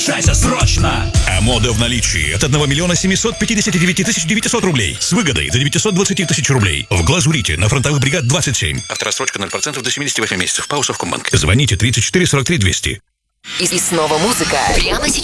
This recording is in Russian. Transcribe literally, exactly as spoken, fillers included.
Шайся срочно! А мода в наличии от одного миллиона семисот пятидесяти девяти тысяч девятисот рублей с выгодой до девятисот двадцати тысяч рублей. В Глазурите на фронтовых бригад двадцать семь. Авторассрочка ноль процентов до семидесяти восьми месяцев по Совкомбанк. Звоните тридцать четыре сорок три двести. И, и снова музыка. Прямо сейчас.